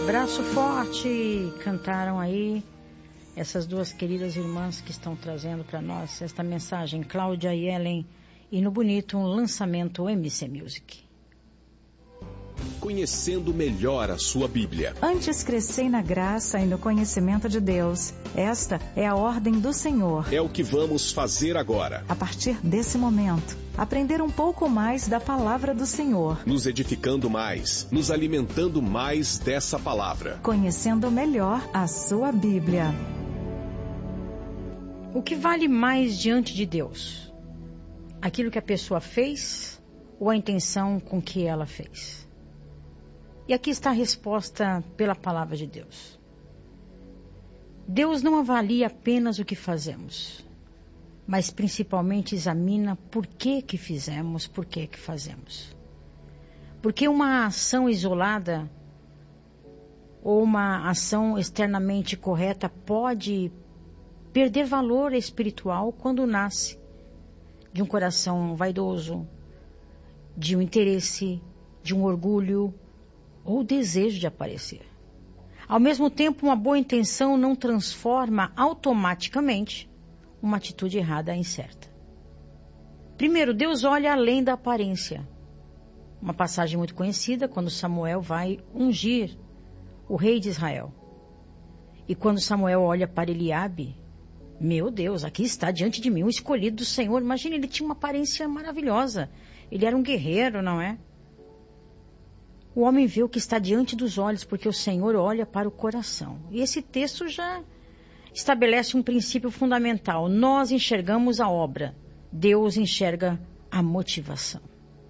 Abraço forte, cantaram aí essas duas queridas irmãs que estão trazendo para nós esta mensagem, Cláudia e Ellen, e no bonito um lançamento MC Music. Conhecendo melhor a sua Bíblia. Antes crescei na graça e no conhecimento de Deus. Esta é a ordem do Senhor. É o que vamos fazer agora. A partir desse momento, aprender um pouco mais da palavra do Senhor. Nos edificando mais, nos alimentando mais dessa palavra. Conhecendo melhor a sua Bíblia. O que vale mais diante de Deus? Aquilo que a pessoa fez ou a intenção com que ela fez? E aqui está a resposta pela palavra de Deus. Deus não avalia apenas o que fazemos, mas principalmente examina por que fizemos, por que fazemos. Porque uma ação isolada ou uma ação externamente correta pode perder valor espiritual quando nasce de um coração vaidoso, de um interesse, de um orgulho, ou desejo de aparecer. Ao mesmo tempo, uma boa intenção não transforma automaticamente uma atitude errada em certa. Primeiro, Deus olha além da aparência. Uma passagem muito conhecida, quando Samuel vai ungir o rei de Israel. E quando Samuel olha para Eliabe, meu Deus, aqui está diante de mim o escolhido do Senhor. Imagina, ele tinha uma aparência maravilhosa. Ele era um guerreiro, não é? O homem vê o que está diante dos olhos, porque o Senhor olha para o coração. E esse texto já estabelece um princípio fundamental. Nós enxergamos a obra, Deus enxerga a motivação.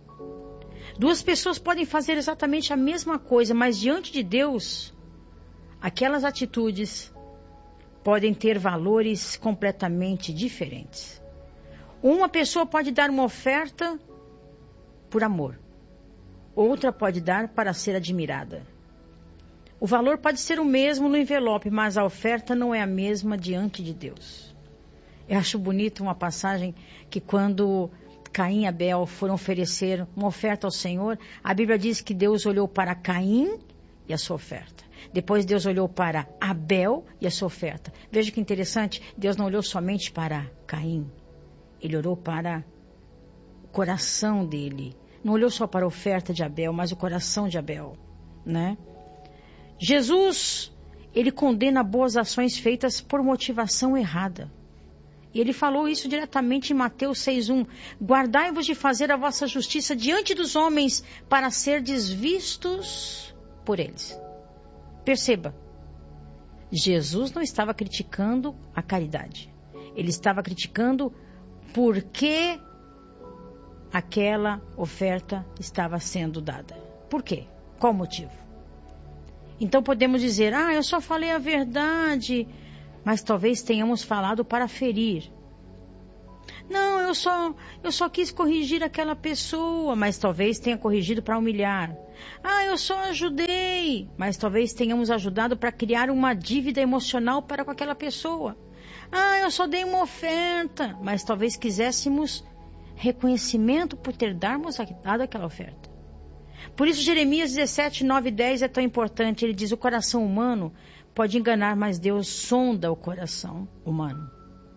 Duas pessoas podem fazer exatamente a mesma coisa, mas diante de Deus, aquelas atitudes podem ter valores completamente diferentes. Uma pessoa pode dar uma oferta por amor. Outra pode dar para ser admirada. O valor pode ser o mesmo no envelope, mas a oferta não é a mesma diante de Deus. Eu acho bonito uma passagem que quando Caim e Abel foram oferecer uma oferta ao Senhor, a Bíblia diz que Deus olhou para Caim e a sua oferta. Depois Deus olhou para Abel e a sua oferta. Veja que interessante, Deus não olhou somente para Caim. Ele olhou para o coração dele. Não olhou só para a oferta de Abel, mas o coração de Abel, né? Jesus, ele condena boas ações feitas por motivação errada. E ele falou isso diretamente em Mateus 6:1. Guardai-vos de fazer a vossa justiça diante dos homens para serdes vistos por eles. Perceba, Jesus não estava criticando a caridade. Ele estava criticando por que aquela oferta estava sendo dada. Por quê? Qual o motivo? Então podemos dizer, eu só falei a verdade, mas talvez tenhamos falado para ferir. Não, eu só quis corrigir aquela pessoa, mas talvez tenha corrigido para humilhar. Eu só ajudei, mas talvez tenhamos ajudado para criar uma dívida emocional para com aquela pessoa. Eu só dei uma oferta, mas talvez quiséssemos reconhecimento por ter dado aquela oferta. Por isso Jeremias 17, 9 e 10 é tão importante. Ele diz, o coração humano pode enganar, mas Deus sonda o coração humano.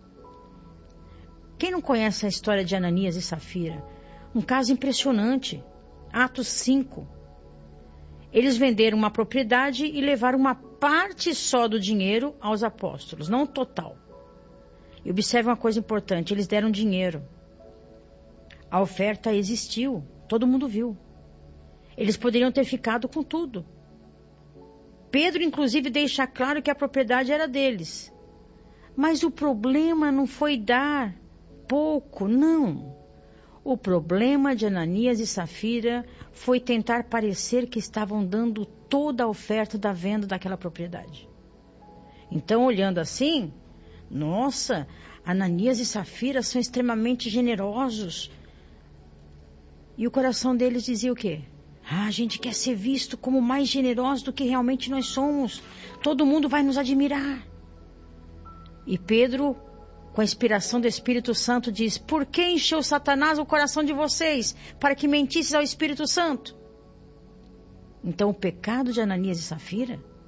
Quem não conhece a história de Ananias e Safira? Um caso impressionante. Atos 5. Eles venderam uma propriedade e levaram uma parte só do dinheiro aos apóstolos, não o total. E observe uma coisa importante, eles deram dinheiro. A oferta existiu, todo mundo viu. Eles poderiam ter ficado com tudo. Pedro, inclusive, deixa claro que a propriedade era deles. Mas o problema não foi dar pouco, não. O problema de Ananias e Safira foi tentar parecer que estavam dando toda a oferta da venda daquela propriedade. Então, olhando assim, nossa, Ananias e Safira são extremamente generosos. E o coração deles dizia o quê? A gente quer ser visto como mais generosos do que realmente nós somos. Todo mundo vai nos admirar. E Pedro, com a inspiração do Espírito Santo, diz, por que encheu Satanás o coração de vocês? Para que mentisses ao Espírito Santo? Então o pecado de Ananias e Safira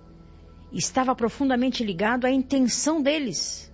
estava profundamente ligado à intenção deles.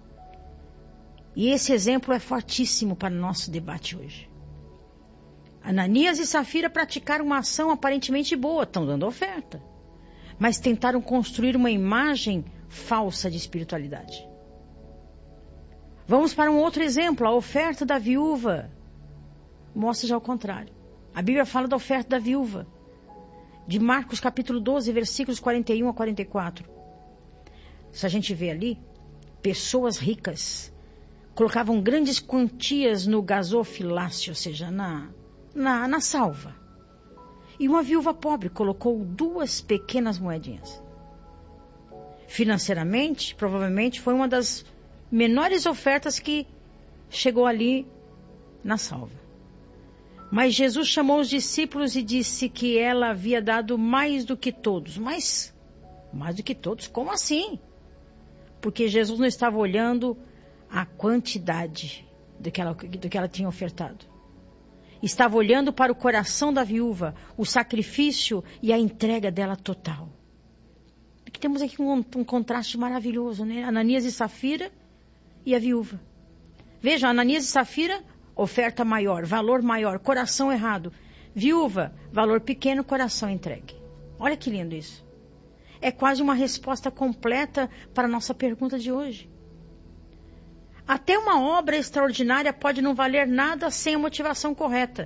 E esse exemplo é fortíssimo para o nosso debate hoje. Ananias e Safira praticaram uma ação aparentemente boa, estão dando oferta, mas tentaram construir uma imagem falsa de espiritualidade. Vamos para um outro exemplo, a oferta da viúva. Mostra já o contrário. A Bíblia fala da oferta da viúva, de Marcos capítulo 12, versículos 41 a 44. Se a gente vê ali, pessoas ricas colocavam grandes quantias no gasofilácio, ou seja, na salva. E uma viúva pobre colocou 2 pequenas moedinhas. Financeiramente, provavelmente foi uma das menores ofertas que chegou ali na salva. Mas Jesus chamou os discípulos e disse que ela havia dado mais do que todos. Mas, mais do que todos? Como assim? Porque Jesus não estava olhando a quantidade do que ela tinha ofertado. Estava olhando para o coração da viúva, o sacrifício e a entrega dela total. Aqui temos aqui um contraste maravilhoso, né? Ananias e Safira e a viúva. Veja, Ananias e Safira, oferta maior, valor maior, coração errado. Viúva, valor pequeno, coração entregue. Olha que lindo isso. É quase uma resposta completa para a nossa pergunta de hoje. Até uma obra extraordinária pode não valer nada sem a motivação correta.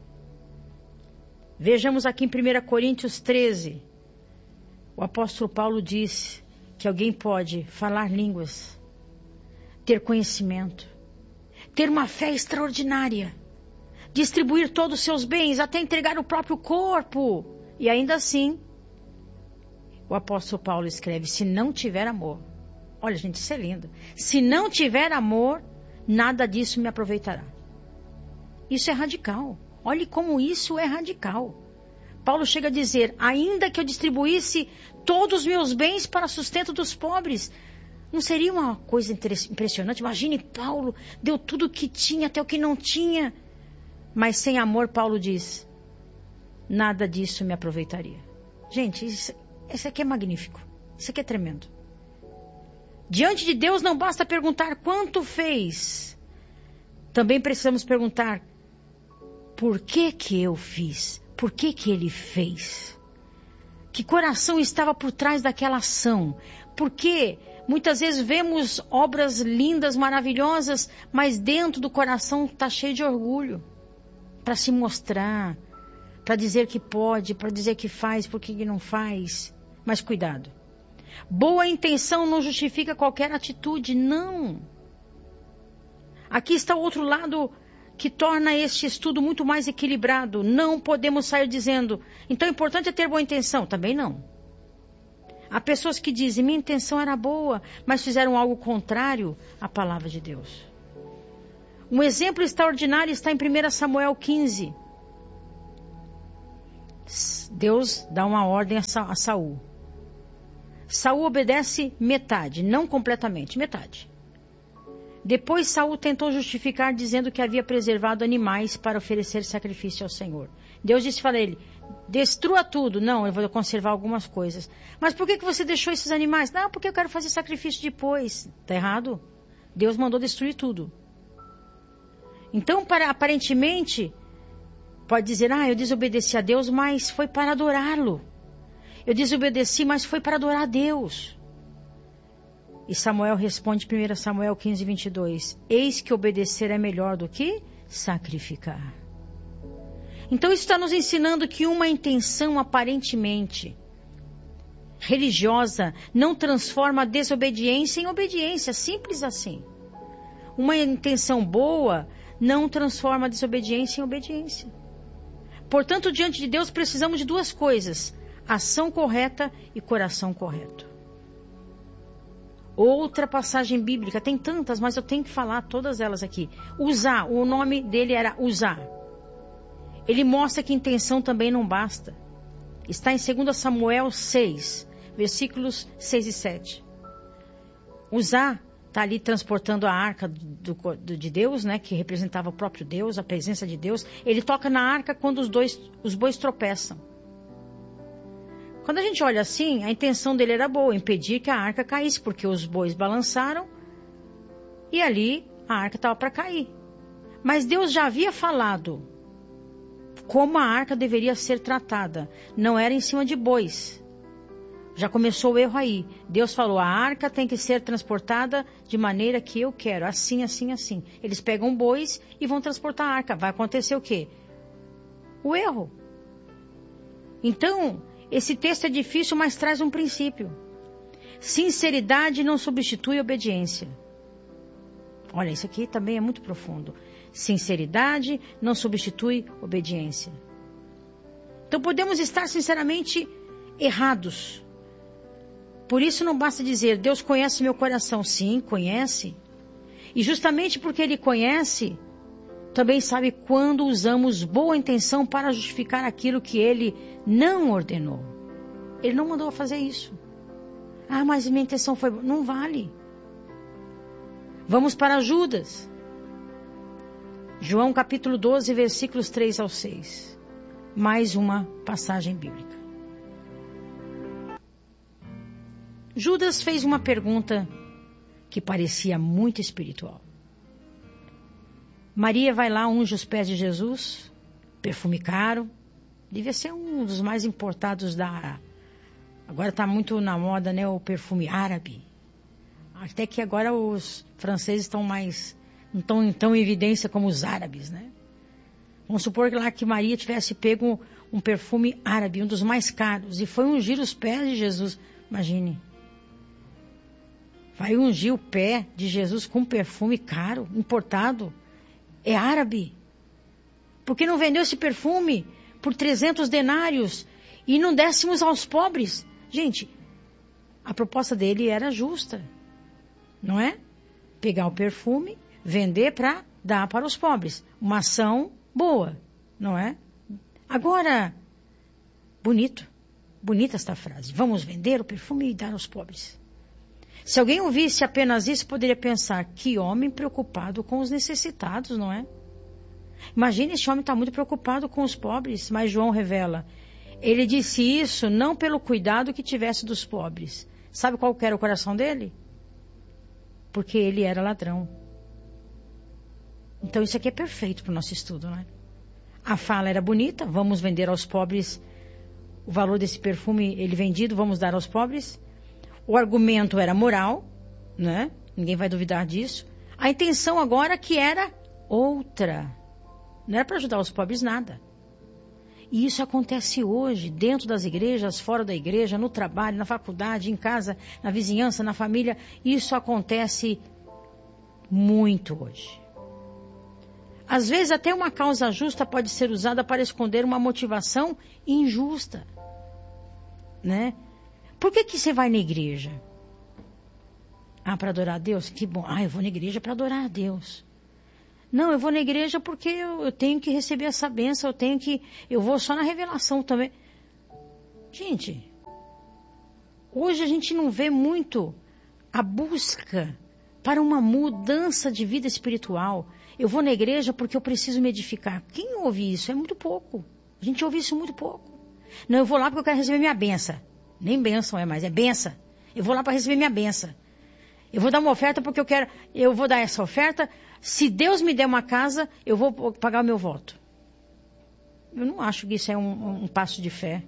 Vejamos aqui em 1 Coríntios 13. O apóstolo Paulo diz que alguém pode falar línguas, ter conhecimento, ter uma fé extraordinária, distribuir todos os seus bens, até entregar o próprio corpo. E ainda assim, o apóstolo Paulo escreve, se não tiver amor. Olha, gente, isso é lindo. Se não tiver amor, nada disso me aproveitará. Isso é radical. Olhe como isso é radical. Paulo chega a dizer, ainda que eu distribuísse todos os meus bens para sustento dos pobres, não seria uma coisa impressionante? Imagine, Paulo deu tudo o que tinha, até o que não tinha. Mas sem amor, Paulo diz, nada disso me aproveitaria. Gente, isso aqui é magnífico. Isso aqui é tremendo. Diante de Deus não basta perguntar quanto fez. Também precisamos perguntar, por que eu fiz? Por que ele fez? Que coração estava por trás daquela ação? Porque muitas vezes vemos obras lindas, maravilhosas, mas dentro do coração está cheio de orgulho. Para se mostrar, para dizer que pode, para dizer que faz, por que não faz. Mas cuidado. Boa intenção não justifica qualquer atitude, não. Aqui está o outro lado que torna este estudo muito mais equilibrado. Não podemos sair dizendo, então o importante é ter boa intenção. Também não. Há pessoas que dizem, minha intenção era boa, mas fizeram algo contrário à palavra de Deus. Um exemplo extraordinário está em 1 Samuel 15. Deus dá uma ordem a Saul. Saul obedece metade, não completamente, metade. Depois Saul tentou justificar dizendo que havia preservado animais para oferecer sacrifício ao Senhor. Deus disse para ele, destrua tudo. Não, eu vou conservar algumas coisas. Mas por que você deixou esses animais? Não, porque eu quero fazer sacrifício depois. Está errado? Deus mandou destruir tudo. Então, aparentemente, pode dizer, eu desobedeci a Deus, mas foi para adorá-lo. Eu desobedeci, mas foi para adorar a Deus. E Samuel responde, 1 Samuel 15, 22. Eis que obedecer é melhor do que sacrificar. Então isso está nos ensinando que uma intenção aparentemente religiosa não transforma a desobediência em obediência. Simples assim. Uma intenção boa não transforma a desobediência em obediência. Portanto, diante de Deus precisamos de 2 coisas. Ação correta e coração correto. Outra passagem bíblica, tem tantas, mas eu tenho que falar todas elas aqui. Uzá, o nome dele era Uzá. Ele mostra que intenção também não basta. Está em 2 Samuel 6, versículos 6 e 7. Uzá está ali transportando a arca de Deus, né, que representava o próprio Deus, a presença de Deus. Ele toca na arca quando os bois tropeçam. Quando a gente olha assim, a intenção dele era boa, impedir que a arca caísse, porque os bois balançaram e ali a arca estava para cair. Mas Deus já havia falado como a arca deveria ser tratada. Não era em cima de bois. Já começou o erro aí. Deus falou, a arca tem que ser transportada de maneira que eu quero. Assim, assim, assim. Eles pegam bois e vão transportar a arca. Vai acontecer o quê? O erro. Então, esse texto é difícil, mas traz um princípio. Sinceridade não substitui obediência. Olha, isso aqui também é muito profundo. Sinceridade não substitui obediência. Então podemos estar sinceramente errados. Por isso não basta dizer, Deus conhece meu coração. Sim, conhece. E justamente porque Ele conhece, também sabe quando usamos boa intenção para justificar aquilo que Ele não ordenou. Ele não mandou fazer isso. Ah, mas minha intenção foi... Não vale. Vamos para Judas. João capítulo 12, versículos 3 ao 6. Mais uma passagem bíblica. Judas fez uma pergunta que parecia muito espiritual. Maria vai lá, unge os pés de Jesus, perfume caro. Devia ser um dos mais importados da... Agora está muito na moda, né, o perfume árabe. Até que agora os franceses estão mais... não estão tão em evidência como os árabes, né? Vamos supor que lá que Maria tivesse pego um perfume árabe, um dos mais caros, e foi ungir os pés de Jesus. Imagine. Vai ungir o pé de Jesus com um perfume caro, importado. É árabe. Por que não vendeu esse perfume por 300 denários e não dessemos aos pobres? Gente, a proposta dele era justa, não é? Pegar o perfume, vender para dar para os pobres. Uma ação boa, não é? Agora, bonita esta frase. Vamos vender o perfume e dar aos pobres. Se alguém ouvisse apenas isso, poderia pensar, que homem preocupado com os necessitados, não é? Imagina, esse homem está muito preocupado com os pobres, mas João revela. Ele disse isso não pelo cuidado que tivesse dos pobres. Sabe qual que era o coração dele? Porque ele era ladrão. Então isso aqui é perfeito para o nosso estudo, não é? A fala era bonita, vamos vender aos pobres o valor desse perfume, ele vendido, vamos dar aos pobres. O argumento era moral, né? Ninguém vai duvidar disso. A intenção agora que era outra. Não era para ajudar os pobres nada. E isso acontece hoje, dentro das igrejas, fora da igreja, no trabalho, na faculdade, em casa, na vizinhança, na família. Isso acontece muito hoje. Às vezes até uma causa justa pode ser usada para esconder uma motivação injusta, né? Por que você vai na igreja? Ah, para adorar a Deus? Que bom. Ah, eu vou na igreja para adorar a Deus. Não, eu vou na igreja porque eu tenho que receber essa bênção, eu vou só na revelação também. Gente, hoje a gente não vê muito a busca para uma mudança de vida espiritual. Eu vou na igreja porque eu preciso me edificar. Quem ouve isso? É muito pouco. A gente ouve isso muito pouco. Não, eu vou lá porque eu quero receber minha bênção. Nem bênção é mais, é bênção. Eu vou lá para receber minha bênção. Eu vou dar uma oferta porque eu vou dar essa oferta. Se Deus me der uma casa, eu vou pagar o meu voto. Eu não acho que isso é um passo de fé.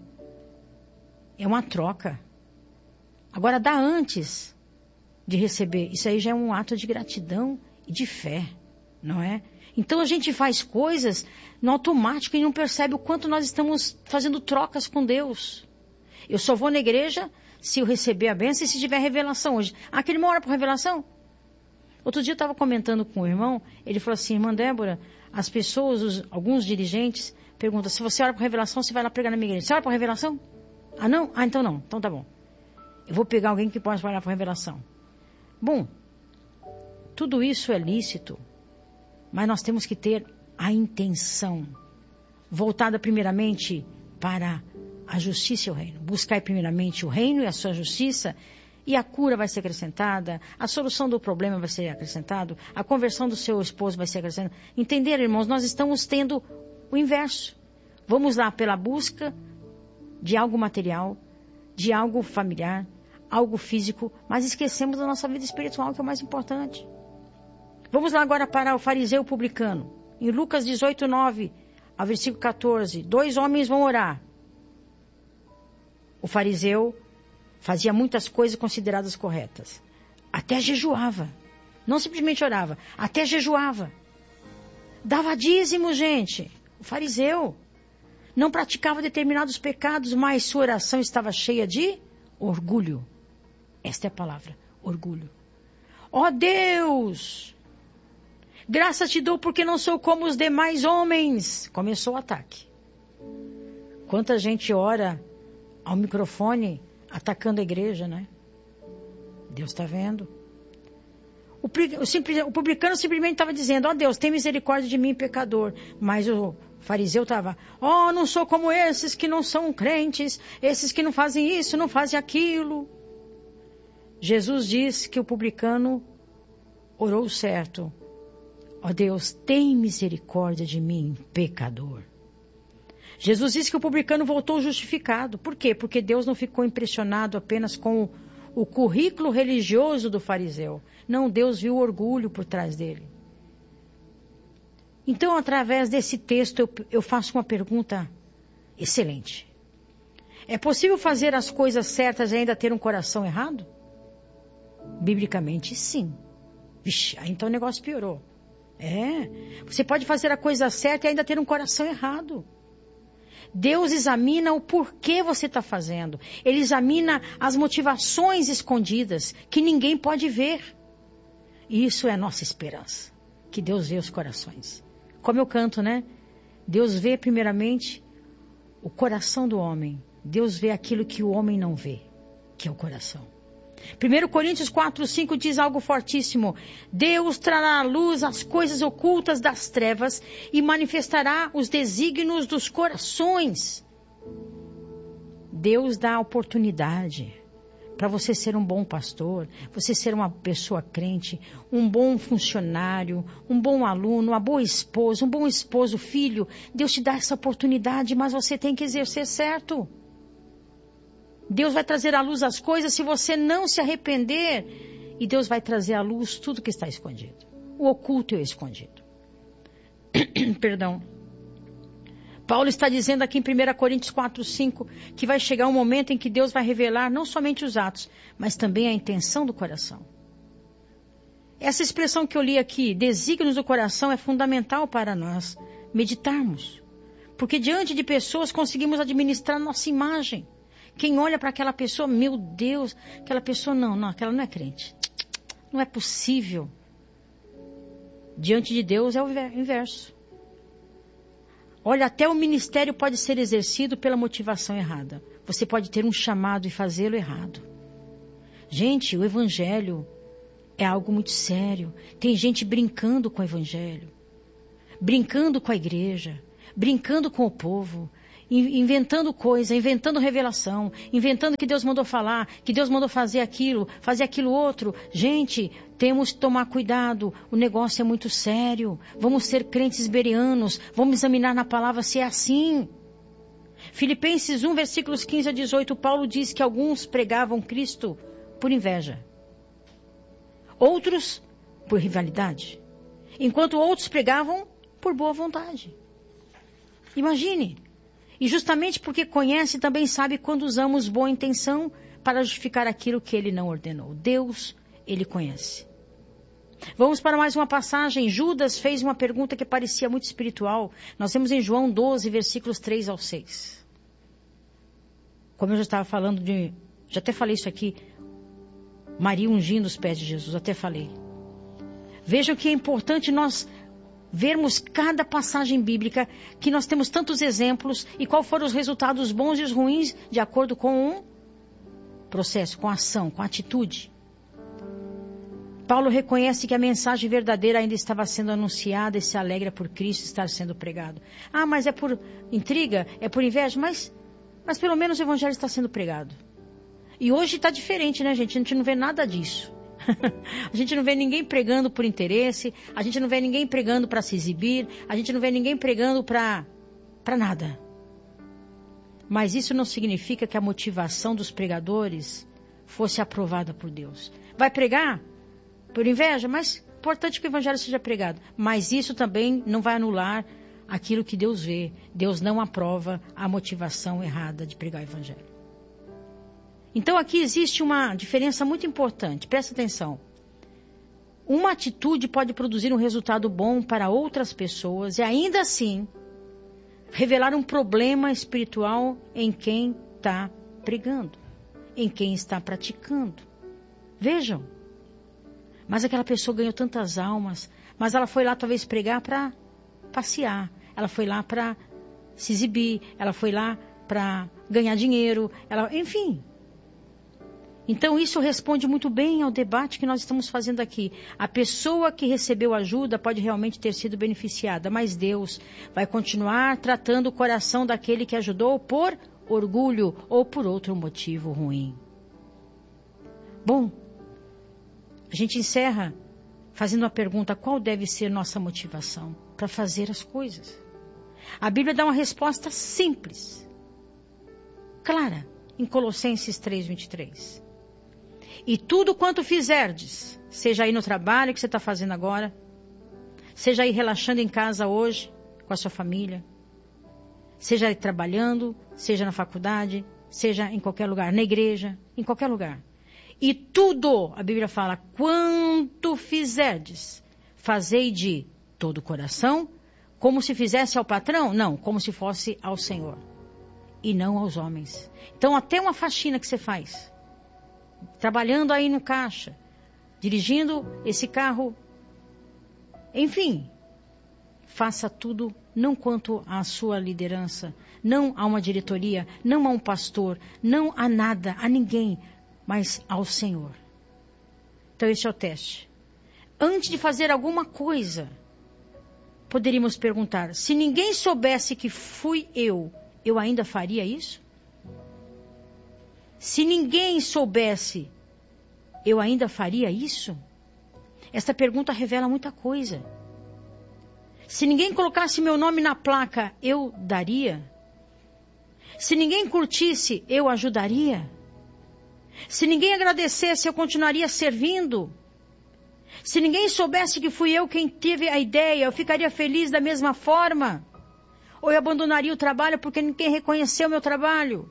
É uma troca. Agora, dar antes de receber, isso aí já é um ato de gratidão e de fé, não é? Então a gente faz coisas no automático e não percebe o quanto nós estamos fazendo trocas com Deus. Eu só vou na igreja se eu receber a bênção e se tiver revelação hoje. Ah, aquele uma hora por revelação? Outro dia eu estava comentando com o irmão, ele falou assim, irmã Débora, as pessoas, alguns dirigentes, perguntam, se você ora por revelação, você vai lá pregar na minha igreja. Você ora por revelação? Ah, não? Ah, então não. Então tá bom. Eu vou pegar alguém que possa orar por revelação. Bom, tudo isso é lícito, mas nós temos que ter a intenção voltada primeiramente para a justiça e o reino. Buscar primeiramente o reino e a sua justiça, e a cura vai ser acrescentada, a solução do problema vai ser acrescentado, a conversão do seu esposo vai ser acrescentada. Entenderam, irmãos? Nós estamos tendo o inverso. Vamos lá pela busca de algo material, de algo familiar, algo físico, mas esquecemos da nossa vida espiritual, que é o mais importante. Vamos lá agora para o fariseu publicano. Em Lucas 18, 9, ao versículo 14. 2 homens vão orar. O fariseu fazia muitas coisas consideradas corretas. Até jejuava. Não simplesmente orava, até jejuava. Dava dízimo, gente. O fariseu não praticava determinados pecados, mas sua oração estava cheia de orgulho. Esta é a palavra, orgulho. Ó Deus, graças te dou porque não sou como os demais homens. Começou o ataque. Quanta gente ora ao microfone atacando a igreja, né? Deus está vendo. O publicano simplesmente estava dizendo, ó Deus, tem misericórdia de mim, pecador. Mas o fariseu estava, não sou como esses que não são crentes, esses que não fazem isso, não fazem aquilo. Jesus diz que o publicano orou certo. Ó Deus, tem misericórdia de mim, pecador. Jesus disse que o publicano voltou justificado. Por quê? Porque Deus não ficou impressionado apenas com o currículo religioso do fariseu. Não, Deus viu o orgulho por trás dele. Então, através desse texto, eu faço uma pergunta excelente. É possível fazer as coisas certas e ainda ter um coração errado? Biblicamente, sim. Vixe, aí então o negócio piorou. Você pode fazer a coisa certa e ainda ter um coração errado. Deus examina o porquê você está fazendo. Ele examina as motivações escondidas que ninguém pode ver. E isso é a nossa esperança. Que Deus vê os corações. Como eu canto, né? Deus vê primeiramente o coração do homem. Deus vê aquilo que o homem não vê, que é o coração. 1 Coríntios 4, 5 diz algo fortíssimo. Deus trará à luz as coisas ocultas das trevas e manifestará os desígnios dos corações. Deus dá oportunidade para você ser um bom pastor, você ser uma pessoa crente, um bom funcionário, um bom aluno, uma boa esposa, um bom esposo, filho. Deus te dá essa oportunidade, mas você tem que exercer certo. Deus vai trazer à luz as coisas se você não se arrepender. E Deus vai trazer à luz tudo que está escondido. O oculto e o escondido. Perdão. Paulo está dizendo aqui em 1 Coríntios 4, 5 que vai chegar um momento em que Deus vai revelar não somente os atos, mas também a intenção do coração. Essa expressão que eu li aqui, desígnios do coração, é fundamental para nós meditarmos. Porque diante de pessoas conseguimos administrar nossa imagem. Quem olha para aquela pessoa, meu Deus, aquela pessoa aquela não é crente. Não é possível. Diante de Deus é o inverso. Olha, até o ministério pode ser exercido pela motivação errada. Você pode ter um chamado e fazê-lo errado. Gente, o evangelho é algo muito sério. Tem gente brincando com o evangelho, brincando com a igreja, brincando com o povo, inventando coisa, inventando revelação, inventando que Deus mandou falar, que Deus mandou fazer aquilo outro. Gente, temos que tomar cuidado, o negócio é muito sério. Vamos ser crentes bereanos, vamos examinar na palavra se é assim. Filipenses 1, versículos 15 a 18, Paulo diz que alguns pregavam Cristo por inveja, outros por rivalidade, enquanto outros pregavam por boa vontade. Imagine. E justamente porque conhece, também sabe quando usamos boa intenção para justificar aquilo que ele não ordenou. Deus, ele conhece. Vamos para mais uma passagem. Judas fez uma pergunta que parecia muito espiritual. Nós temos em João 12, versículos 3 ao 6. Como eu já estava falando já até falei isso aqui. Maria ungindo os pés de Jesus, até falei. Vejam que é importante nós vermos cada passagem bíblica, que nós temos tantos exemplos, e qual foram os resultados bons e os ruins, de acordo com um processo, com a ação, com a atitude. Paulo reconhece que a mensagem verdadeira ainda estava sendo anunciada e se alegra por Cristo estar sendo pregado. Mas é por intriga, é por inveja, mas pelo menos o evangelho está sendo pregado. E hoje está diferente, né, gente? A gente não vê nada disso. A gente não vê ninguém pregando por interesse, a gente não vê ninguém pregando para se exibir, a gente não vê ninguém pregando para nada. Mas isso não significa que a motivação dos pregadores fosse aprovada por Deus. Vai pregar por inveja, mas é importante que o evangelho seja pregado. Mas isso também não vai anular aquilo que Deus vê. Deus não aprova a motivação errada de pregar o evangelho. Então aqui existe uma diferença muito importante. Presta atenção. Uma atitude pode produzir um resultado bom para outras pessoas e ainda assim revelar um problema espiritual em quem está pregando, em quem está praticando. Vejam, mas aquela pessoa ganhou tantas almas, mas ela foi lá talvez pregar para passear, ela foi lá para se exibir, ela foi lá para ganhar dinheiro, enfim. Então isso responde muito bem ao debate que nós estamos fazendo aqui. A pessoa que recebeu ajuda pode realmente ter sido beneficiada, mas Deus vai continuar tratando o coração daquele que ajudou por orgulho ou por outro motivo ruim. Bom, a gente encerra fazendo a pergunta: qual deve ser nossa motivação para fazer as coisas? A Bíblia dá uma resposta simples, clara, em Colossenses 3:23. E tudo quanto fizerdes, seja aí no trabalho que você está fazendo agora, seja aí relaxando em casa hoje com a sua família, seja aí trabalhando, seja na faculdade, seja em qualquer lugar, na igreja, em qualquer lugar. E tudo, a Bíblia fala, quanto fizerdes, fazei de todo o coração, como se fizesse ao patrão? Não, como se fosse ao Senhor, e não aos homens. Então até uma faxina que você faz, trabalhando aí no caixa, dirigindo esse carro, enfim, faça tudo não quanto à sua liderança, não a uma diretoria, não a um pastor, não a nada, a ninguém, mas ao Senhor. Então esse é o teste. Antes de fazer alguma coisa, poderíamos perguntar: se ninguém soubesse que fui eu ainda faria isso? Se ninguém soubesse, eu ainda faria isso? Esta pergunta revela muita coisa. Se ninguém colocasse meu nome na placa, eu daria? Se ninguém curtisse, eu ajudaria? Se ninguém agradecesse, eu continuaria servindo? Se ninguém soubesse que fui eu quem teve a ideia, eu ficaria feliz da mesma forma? Ou eu abandonaria o trabalho porque ninguém reconheceu o meu trabalho?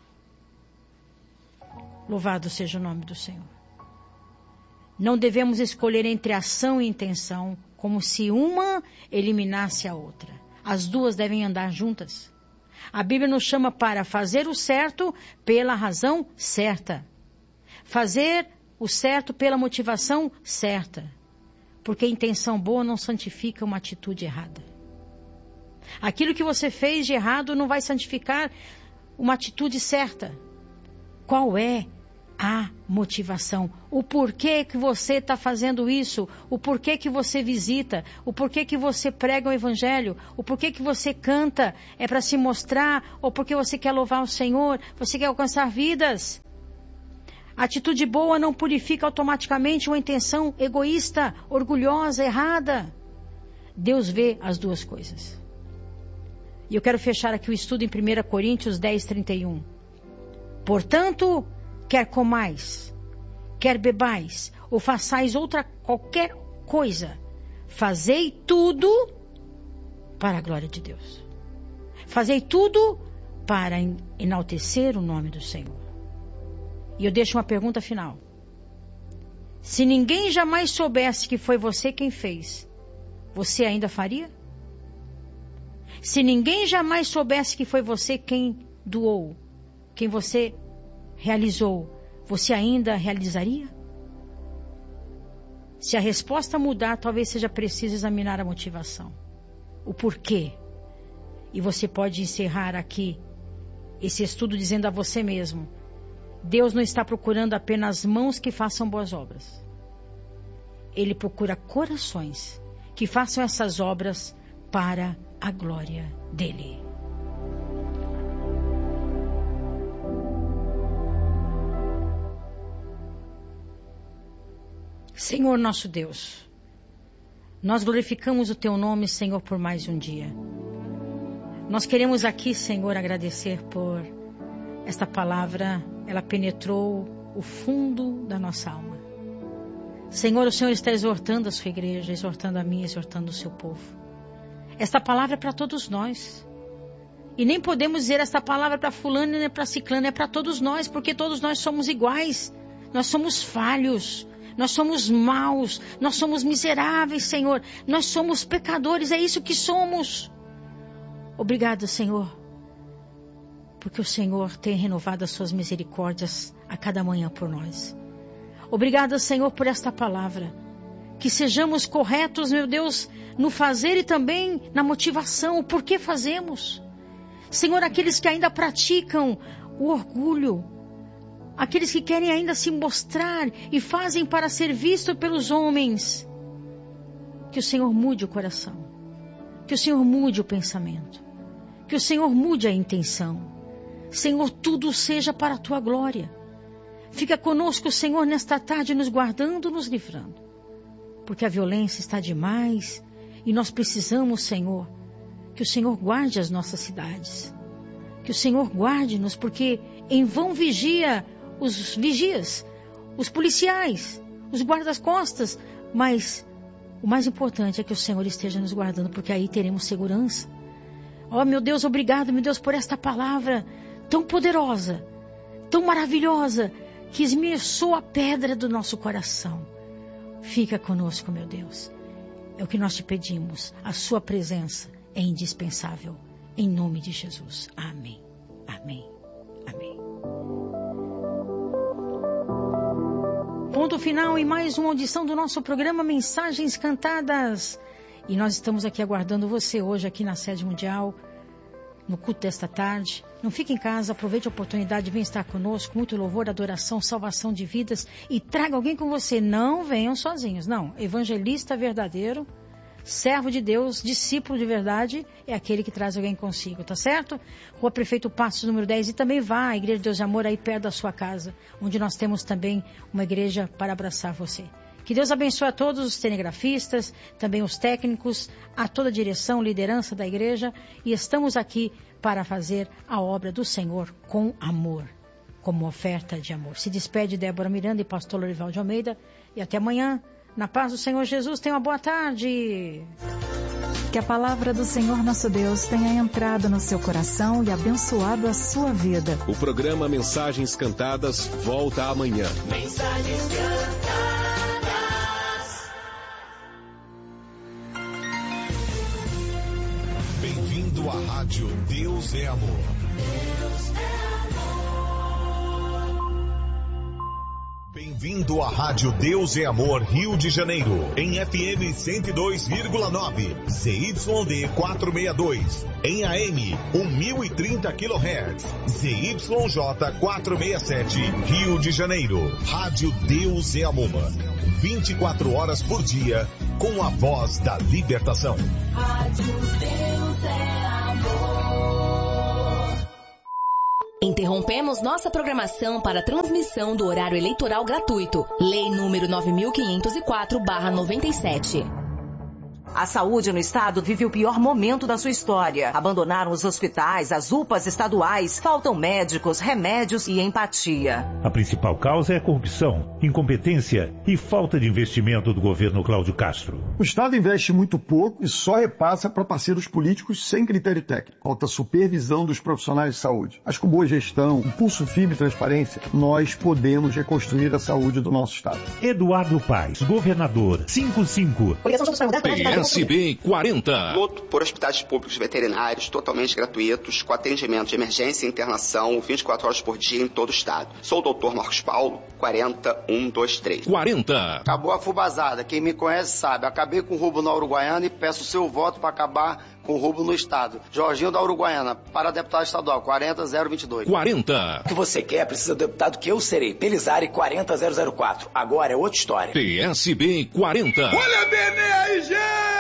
Louvado seja o nome do Senhor. Não devemos escolher entre ação e intenção, como se uma eliminasse a outra. As duas devem andar juntas. A Bíblia nos chama para fazer o certo pela razão certa. Fazer o certo pela motivação certa. Porque a intenção boa não santifica uma atitude errada. Aquilo que você fez de errado não vai santificar uma atitude certa. Qual é a motivação? O porquê que você está fazendo isso? O porquê que você visita? O porquê que você prega o evangelho? O porquê que você canta? É para se mostrar? Ou porque você quer louvar o Senhor? Você quer alcançar vidas? A atitude boa não purifica automaticamente uma intenção egoísta, orgulhosa, errada. Deus vê as duas coisas. E eu quero fechar aqui o estudo em 1 Coríntios 10:31. Portanto, quer comais, quer bebais, ou façais outra qualquer coisa, fazei tudo para a glória de Deus. Fazei tudo para enaltecer o nome do Senhor. E eu deixo uma pergunta final. Se ninguém jamais soubesse que foi você quem fez, você ainda faria? Se ninguém jamais soubesse que foi você quem doou, quem você realizou, você ainda realizaria? Se a resposta mudar, talvez seja preciso examinar a motivação. O porquê. E você pode encerrar aqui esse estudo dizendo a você mesmo: Deus não está procurando apenas mãos que façam boas obras. Ele procura corações que façam essas obras para a glória dele. Senhor nosso Deus, nós glorificamos o Teu nome, Senhor, por mais um dia. Nós queremos aqui, Senhor, agradecer por esta palavra. Ela penetrou o fundo da nossa alma. Senhor, o Senhor está exortando a sua igreja, exortando a mim, exortando o seu povo. Esta palavra é para todos nós. E nem podemos dizer esta palavra para fulano nem para ciclano, é para todos nós, porque todos nós somos iguais. Nós somos falhos, nós somos maus, nós somos miseráveis, Senhor. Nós somos pecadores, é isso que somos. Obrigado, Senhor, porque o Senhor tem renovado as suas misericórdias a cada manhã por nós. Obrigado, Senhor, por esta palavra. Que sejamos corretos, meu Deus, no fazer e também na motivação, o porquê fazemos. Senhor, aqueles que ainda praticam o orgulho, aqueles que querem ainda se mostrar e fazem para ser visto pelos homens, que o Senhor mude o coração, que o Senhor mude o pensamento, que o Senhor mude a intenção. Senhor, tudo seja para a Tua glória. Fica conosco, Senhor, nesta tarde, nos guardando, nos livrando, porque a violência está demais e nós precisamos, Senhor, que o Senhor guarde as nossas cidades, que o Senhor guarde-nos, porque em vão vigia os vigias, os policiais, os guardas-costas, mas o mais importante é que o Senhor esteja nos guardando, porque aí teremos segurança. Oh, meu Deus, obrigado, meu Deus, por esta palavra tão poderosa, tão maravilhosa, que esmiuçou a pedra do nosso coração. Fica conosco, meu Deus. É o que nós te pedimos. A sua presença é indispensável. Em nome de Jesus. Amém. Amém. Amém. Ponto final em mais uma audição do nosso programa Mensagens Cantadas. E nós estamos aqui aguardando você hoje aqui na Sede Mundial, no culto desta tarde. Não fique em casa, aproveite a oportunidade, venha estar conosco, muito louvor, adoração, salvação de vidas, e traga alguém com você. Não venham sozinhos, não. Evangelista verdadeiro, servo de Deus, discípulo de verdade, é aquele que traz alguém consigo, tá certo? Rua Prefeito Passos, número 10, e também vá à Igreja de Deus de Amor aí perto da sua casa, onde nós temos também uma igreja para abraçar você. Que Deus abençoe a todos os cinegrafistas, também os técnicos, a toda a direção, liderança da igreja, e estamos aqui para fazer a obra do Senhor com amor, como oferta de amor. Se despede Débora Miranda e pastor Lorival de Almeida, e até amanhã, na paz do Senhor Jesus. Tenha uma boa tarde. Que a palavra do Senhor nosso Deus tenha entrado no seu coração e abençoado a sua vida. O programa Mensagens Cantadas volta amanhã. Mensagens Cantadas. Bem-vindo à Rádio Deus é Amor. Deus é amor. Bem-vindo à Rádio Deus é Amor, Rio de Janeiro, em FM 102,9, ZYD 462, em AM 1030 kHz, ZYJ 467, Rio de Janeiro. Rádio Deus é Amor, 24 horas por dia, com a voz da libertação. Rádio Deus é amor. Interrompemos nossa programação para a transmissão do horário eleitoral gratuito. Lei número 9504/97. A saúde no estado vive o pior momento da sua história. Abandonaram os hospitais, as UPAs estaduais, faltam médicos, remédios e empatia. A principal causa é a corrupção, incompetência e falta de investimento do governo Cláudio Castro. O Estado investe muito pouco e só repassa para parceiros políticos sem critério técnico. Falta supervisão dos profissionais de saúde. Mas com boa gestão, impulso firme e transparência, nós podemos reconstruir a saúde do nosso estado. Eduardo Paes, governador, 55. PSB 40. Luto por hospitais públicos veterinários totalmente gratuitos, com atendimento de emergência e internação 24 horas por dia em todo o estado. Sou o Dr. Marcos Paulo, 40123. 40. Acabou a fubazada, quem me conhece sabe. Acabei com o roubo na Uruguaiana e peço o seu voto para acabar com o roubo no estado. Jorginho da Uruguaiana, para deputado estadual, 40022. 40. O que você quer precisa do deputado que eu serei. Pelizari 40004. Agora é outra história. PSB 40. Olha a Benê aí, gente!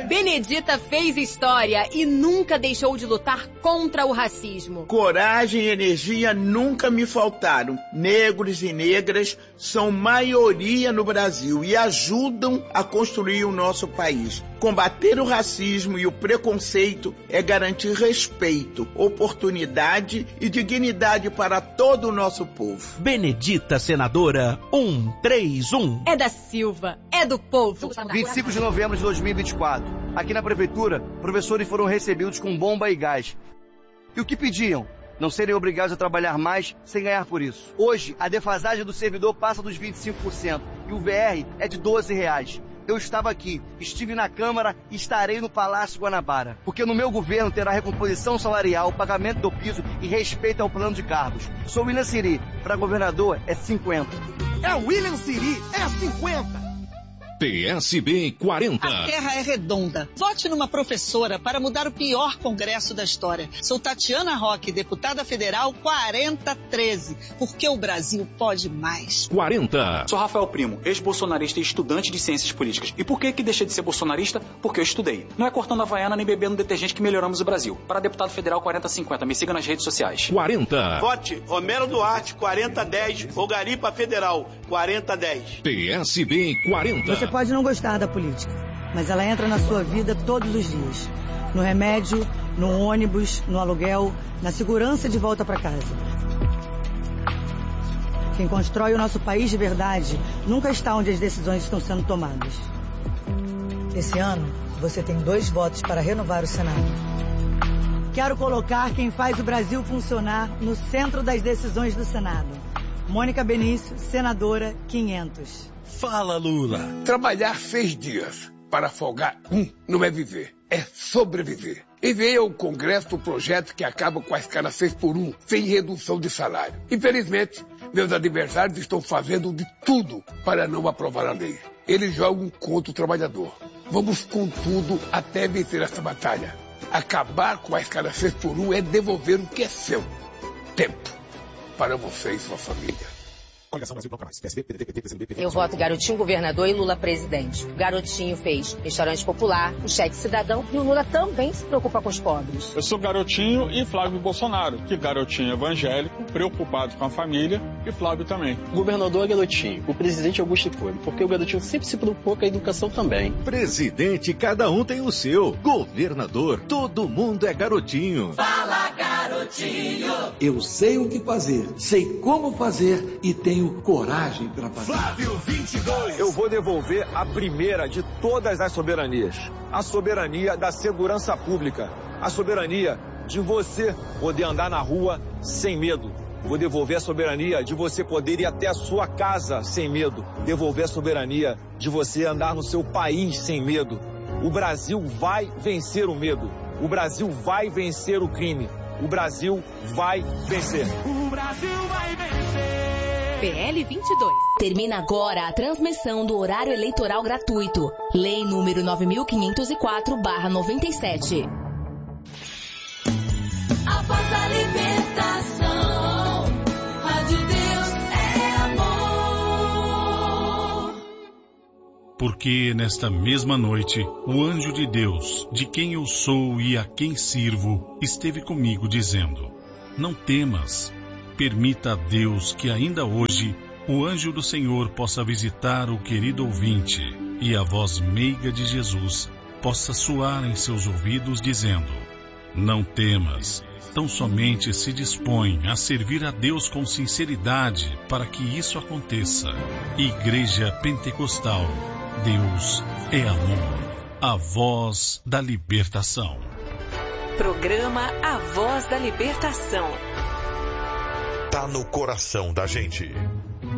Benedita fez história e nunca deixou de lutar contra o racismo. Coragem e energia nunca me faltaram. Negros e negras são maioria no Brasil e ajudam a construir o nosso país. Combater o racismo e o preconceito é garantir respeito, oportunidade e dignidade para todo o nosso povo. Benedita Senadora 131. É da Silva, é do povo. 25 de novembro de 2024. Aqui na prefeitura, professores foram recebidos com bomba e gás. E o que pediam? Não serem obrigados a trabalhar mais sem ganhar por isso. Hoje, a defasagem do servidor passa dos 25% e o VR é de R$12. Eu estava aqui, estive na Câmara e estarei no Palácio Guanabara. Porque no meu governo terá recomposição salarial, pagamento do piso e respeito ao plano de cargos. Sou William Siri, para governador é 50. É William Siri, é 50. PSB 40. A terra é redonda. Vote numa professora para mudar o pior congresso da história. Sou Tatiana Roque, deputada federal 4013. Porque o Brasil pode mais. 40. Sou Rafael Primo, ex-bolsonarista e estudante de ciências políticas. E por que deixei de ser bolsonarista? Porque eu estudei. Não é cortando a havaiana nem bebendo detergente que melhoramos o Brasil. Para deputado federal 4050. Me siga nas redes sociais. 40. Vote Homero Duarte 4010 ou Garipa Federal 4010. PSB 40. Você pode não gostar da política, mas ela entra na sua vida todos os dias. No remédio, no ônibus, no aluguel, na segurança de volta para casa. Quem constrói o nosso país de verdade nunca está onde as decisões estão sendo tomadas. Esse ano, você tem 2 votos para renovar o Senado. Quero colocar quem faz o Brasil funcionar no centro das decisões do Senado. Mônica Benício, senadora 500. Fala, Lula. Trabalhar 6 dias para folgar não é viver, é sobreviver. Enviei ao Congresso o projeto que acaba com a escala 6x1, sem redução de salário. Infelizmente, meus adversários estão fazendo de tudo para não aprovar a lei. Eles jogam contra o trabalhador. Vamos com tudo até vencer essa batalha. Acabar com a escala 6x1 é devolver o que é seu. Tempo para você e sua família. Eu voto Garotinho governador e Lula presidente. O Garotinho fez restaurante popular, o cheque cidadão e o Lula também se preocupa com os pobres. Eu sou Garotinho e Flávio Bolsonaro, que Garotinho evangélico, preocupado com a família, e Flávio também. O governador é Garotinho, o presidente Augusto Cury, porque o Garotinho sempre se preocupou com a educação também. Presidente, cada um tem o seu. Governador, todo mundo é Garotinho. Fala, Garotinho! Eu sei o que fazer, sei como fazer e tenho coragem para fazer. Flávio 22. Eu vou devolver a primeira de todas as soberanias. A soberania da segurança pública. A soberania de você poder andar na rua sem medo. Vou devolver a soberania de você poder ir até a sua casa sem medo. Devolver a soberania de você andar no seu país sem medo. O Brasil vai vencer o medo. O Brasil vai vencer o crime. O Brasil vai vencer. O Brasil vai vencer. PL 22. Termina agora a transmissão do horário eleitoral gratuito. Lei número 9504/97. Após a libertação, Rádio Deus é amor. Porque nesta mesma noite, o anjo de Deus, de quem eu sou e a quem sirvo, esteve comigo dizendo: não temas. Permita a Deus que ainda hoje o anjo do Senhor possa visitar o querido ouvinte e a voz meiga de Jesus possa soar em seus ouvidos dizendo: não temas, tão somente se dispõe a servir a Deus com sinceridade para que isso aconteça. Igreja Pentecostal, Deus é amor, a voz da libertação. Programa A Voz da Libertação. Tá no coração da gente.